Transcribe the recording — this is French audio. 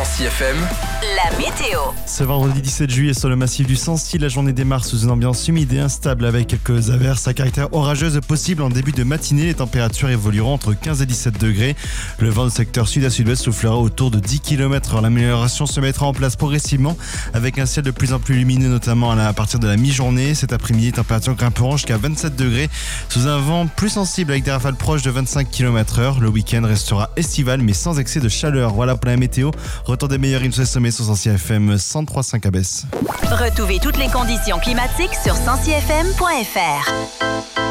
Sancy FM, la météo. Ce vendredi 17 juillet sur le massif du Sancy, la journée démarre sous une ambiance humide et instable avec quelques averses à caractère orageuse possibles en début de matinée. Les températures évolueront entre 15 et 17 degrés. Le vent du secteur sud à sud-ouest soufflera autour de 10 km/h. L'amélioration se mettra en place progressivement avec un ciel de plus en plus lumineux, notamment à partir de la mi-journée. Cet après-midi, les températures grimperont jusqu'à 27 degrés sous un vent plus sensible avec des rafales proches de 25 km/h. Le week-end restera estival mais sans excès de chaleur. Voilà pour la météo. Retour des meilleurs hymnes sommets sur Sancy FM 103.5 à Besse. Retrouvez toutes les conditions climatiques sur sancyfm.fr.